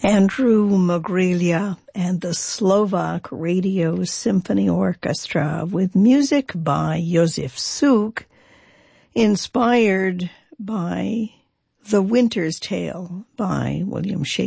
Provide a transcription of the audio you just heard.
Andrew Mogrelia and the Slovak Radio Symphony Orchestra with music by Josef Suk, inspired by The Winter's Tale by William Shakespeare.